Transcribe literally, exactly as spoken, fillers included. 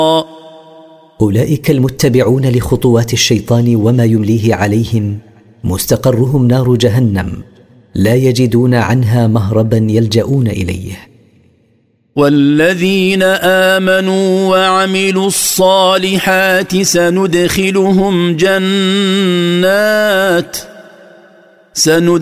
أولئك المتبعون لخطوات الشيطان وما يمليه عليهم مستقرهم نار جهنم، لا يجدون عنها مهربا يلجؤون إليه. والذين آمنوا وعملوا الصالحات سندخلهم جنات سندخلهم